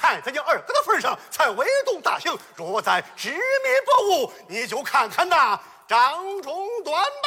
看在你二哥的份上，才威动大刑。若在知民不悟，你就看看那张忠端吧。